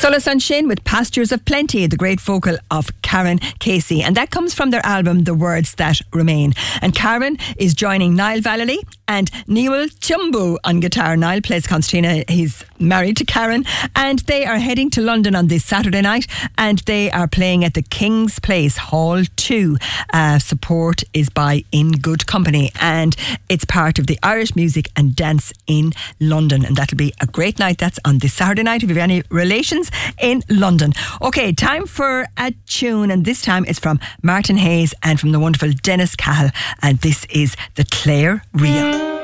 Solace and Shin with Pastures of Plenty, the great vocal of Karen Casey. And that comes from their album, The Words That Remain. And Karen is joining Niall Vallely and Newell Chumbu on guitar. Niall plays concertina. He's married to Karen. And they are heading to London on this Saturday night. And they are playing at the King's Place, Hall 2. Support is by In Good Company. And it's part of the Irish Music and Dance in London. And that'll be a great night. That's on this Saturday night. If you have any relations in London. Okay, time for a tune, and this time it's from Martin Hayes and from the wonderful Dennis Cahill, and this is the Clare Ria.